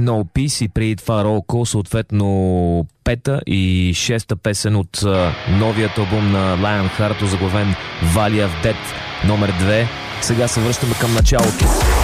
No Peace и преди това Roll Call, съответно пета и шеста песен от новият албум на Lionheart, озаглавен Valley of Death номер 2. Сега се връщаме към началото.